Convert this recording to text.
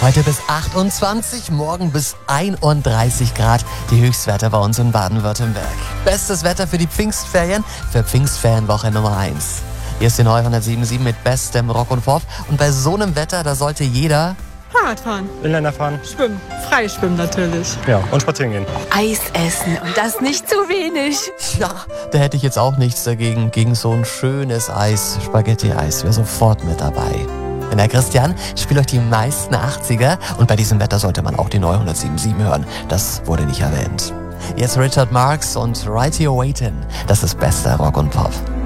Heute bis 28, morgen bis 31 Grad. Die Höchstwerte bei uns in Baden-Württemberg. Bestes Wetter für die Pfingstferien, für Pfingstferienwoche Nummer 1. Hier ist die neue 107.7 mit bestem Rock und Pop. Und bei so einem Wetter, da sollte jeder Fahrrad fahren, Inliner fahren, schwimmen, freischwimmen natürlich. ja, und spazieren gehen. Eis essen und das nicht zu wenig. Ja, da hätte ich jetzt auch nichts dagegen, gegen so ein schönes Eis, Spaghetti-Eis, wäre sofort mit dabei. Denn der Christian spielt euch die meisten 80er und bei diesem Wetter sollte man auch die neue 107.7 hören. Das wurde nicht erwähnt. Jetzt Richard Marx und Right Here Waitin', das ist bester Rock und Pop.